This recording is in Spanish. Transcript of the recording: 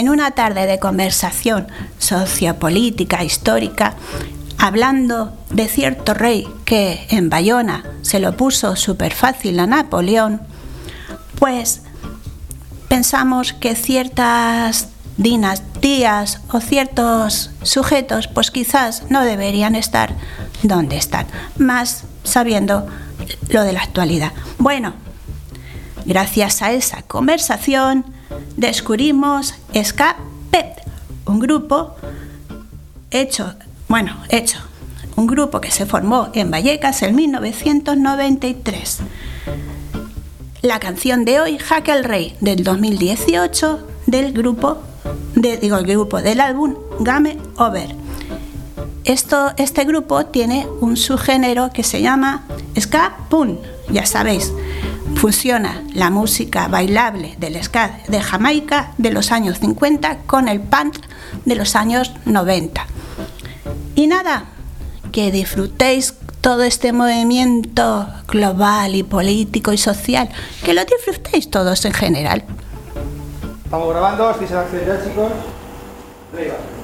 en una tarde de conversación sociopolítica, histórica, hablando de cierto rey que en Bayona se lo puso súper fácil a Napoleón, pues pensamos que ciertas dinastías o ciertos sujetos pues quizás no deberían estar donde están, más sabiendo lo de la actualidad. Bueno, gracias a esa conversación descubrimos Ska Pet, un grupo un grupo que se formó en Vallecas en 1993. La canción de hoy, Jaque al Rei, del 2018, del grupo del álbum Game Over. Este grupo tiene un subgénero que se llama Ska Punk, ya sabéis. Fusiona la música bailable del ska de Jamaica de los años 50 con el punk de los años 90. Y nada, que disfrutéis todo este movimiento global y político y social, que lo disfrutéis todos en general. Estamos grabando, si se la acción ya, chicos. Arriba.